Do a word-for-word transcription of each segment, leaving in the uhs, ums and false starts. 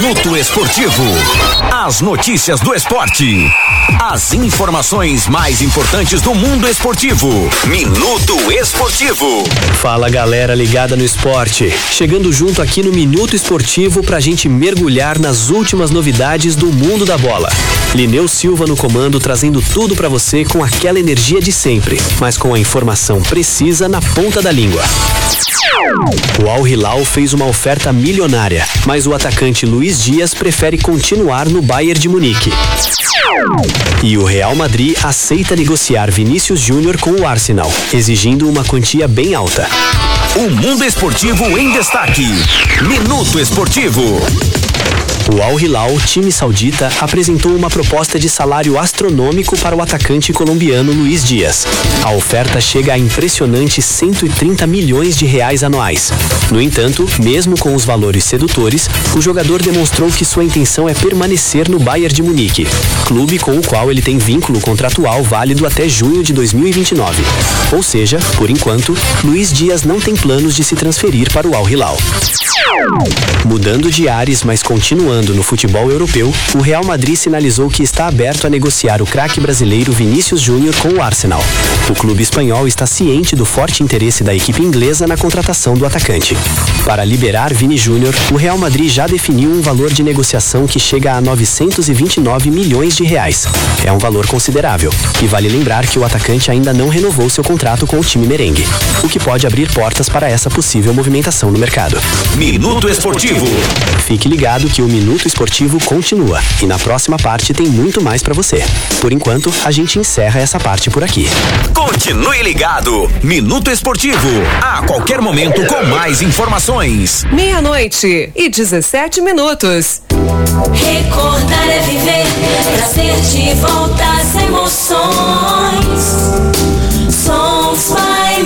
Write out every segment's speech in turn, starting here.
Minuto Esportivo. As notícias do esporte. As informações mais importantes do mundo esportivo. Minuto Esportivo. Fala, galera ligada no esporte. Chegando junto aqui no Minuto Esportivo pra gente mergulhar nas últimas novidades do mundo da bola. Lineu Silva no comando, trazendo tudo pra você com aquela energia de sempre, mas com a informação precisa na ponta da língua. O Al Hilal fez uma oferta milionária, mas o atacante Luiz Dias prefere continuar no Bayern de Munique. E o Real Madrid aceita negociar Vinícius Júnior com o Arsenal, exigindo uma quantia bem alta. O mundo esportivo em destaque. Minuto Esportivo. O Al Hilal, time saudita, apresentou uma proposta de salário astronômico para o atacante colombiano Luiz Dias. A oferta chega a impressionante cento e trinta milhões de reais anuais. No entanto, mesmo com os valores sedutores, o jogador demonstrou que sua intenção é permanecer no Bayern de Munique, clube com o qual ele tem vínculo contratual válido até junho de dois mil e vinte e nove. Ou seja, por enquanto, Luiz Dias não tem planos de se transferir para o Al Hilal. Mudando de ares, mas continuando no futebol europeu, o Real Madrid sinalizou que está aberto a negociar o craque brasileiro Vinícius Júnior com o Arsenal. O clube espanhol está ciente do forte interesse da equipe inglesa na contratação do atacante. Para liberar Vini Júnior, o Real Madrid já definiu um valor de negociação que chega a novecentos e vinte e nove milhões de reais. É um valor considerável, e vale lembrar que o atacante ainda não renovou seu contrato com o time merengue, o que pode abrir portas para essa possível movimentação no mercado. Minuto Esportivo. Fique ligado que o Minuto Esportivo continua e na próxima parte tem muito mais pra você. Por enquanto, a gente encerra essa parte por aqui. Continue ligado. Minuto Esportivo. A qualquer momento com mais informações. Meia-noite e dezessete minutos. Recordar é viver, trazer de volta as emoções. Sons by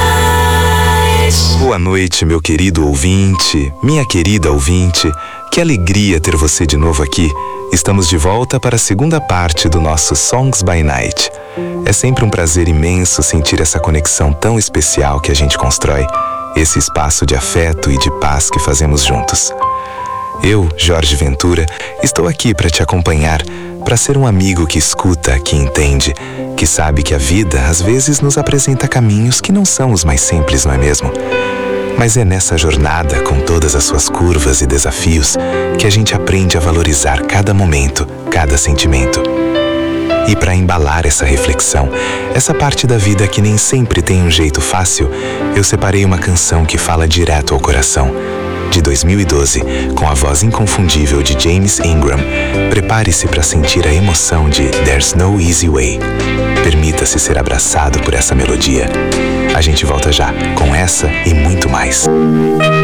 Night. Boa noite, meu querido ouvinte, minha querida ouvinte. Que alegria ter você de novo aqui. Estamos de volta para a segunda parte do nosso Songs by Night. É sempre um prazer imenso sentir essa conexão tão especial que a gente constrói, esse espaço de afeto e de paz que fazemos juntos. Eu, Jorge Ventura, estou aqui para te acompanhar, para ser um amigo que escuta, que entende, que sabe que a vida às vezes nos apresenta caminhos que não são os mais simples, não é mesmo? Mas é nessa jornada, com todas as suas curvas e desafios, que a gente aprende a valorizar cada momento, cada sentimento. E para embalar essa reflexão, essa parte da vida que nem sempre tem um jeito fácil, eu separei uma canção que fala direto ao coração. De dois mil e doze, com a voz inconfundível de James Ingram, prepare-se para sentir a emoção de There's No Easy Way. Permita-se ser abraçado por essa melodia. A gente volta já, com essa e muito mais.